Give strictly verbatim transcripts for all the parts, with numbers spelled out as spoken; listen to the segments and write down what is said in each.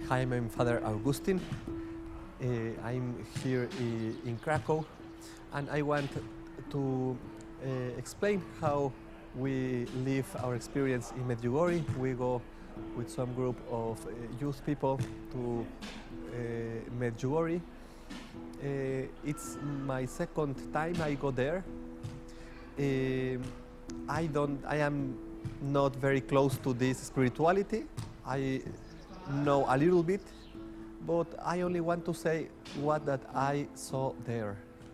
Hi, I'm Father Augustin. Uh, I'm here i- in Krakow, and I want to uh, explain how we live our experience in Medjugorje. We go with some group of uh, youth people to uh, Medjugorje. Uh, it's my second time I go there. Um I don't. I am not very close to this spirituality. I know a little bit, but I only want to say what that I saw there.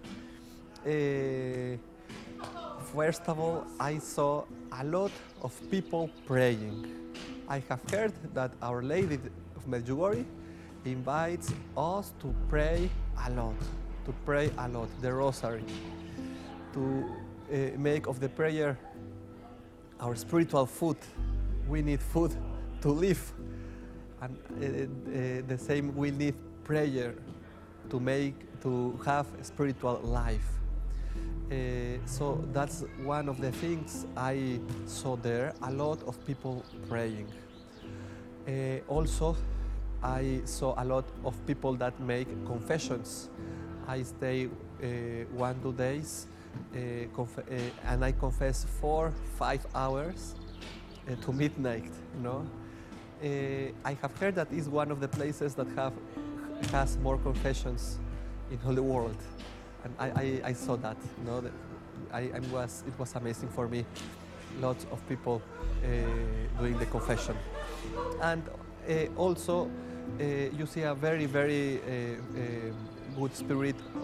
Uh, First of all, I saw a lot of people praying. I have heard that Our Lady of Medjugorje invites us to pray a lot, to pray a lot, the Rosary, to uh, make of the prayer our spiritual food. We need food to live, and uh, uh, the same we need prayer to make to have a spiritual life. Uh, so that's one of the things I saw there, a lot of people praying. Uh, also, I saw a lot of people that make confessions. I stay uh, one, two days, uh, conf- uh, and I confess four, five hours uh, to midnight. You know, uh, I have heard that is one of the places that have has more confessions in all the world, and I, I, I saw that. You know, that I, I was it was amazing for me. Lots of people uh, doing the confession, and uh, also uh, you see a very very uh, uh, good spirit